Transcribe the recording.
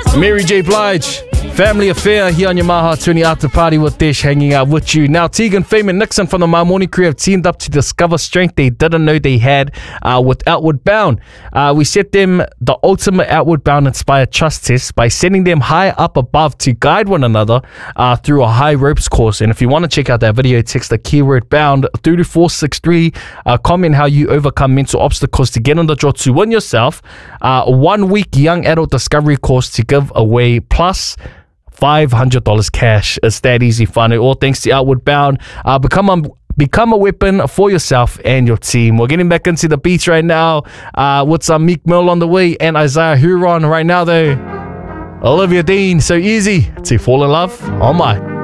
Mary J. Blige, Family Affair here on your Maha Tuni After Party with Dish, hanging out with you. Now, Tegan, Fame and Nixon from the My Morning Crew have teamed up to discover strength they didn't know they had with Outward Bound. We set them the ultimate Outward Bound inspired trust test by sending them high up above to guide one another through a high ropes course. And if you want to check out that video, text the keyword bound through to 463. Comment how you overcome mental obstacles to get on the draw to win yourself a 1 week young adult discovery course to give away, plus $500 cash. It's that easy fun. All thanks to Outward Bound. Become a weapon for yourself and your team. We're getting back into the beats right now with some Meek Mill on the way and Isaiah Huron right now though. Olivia Dean, So Easy to Fall in Love on My.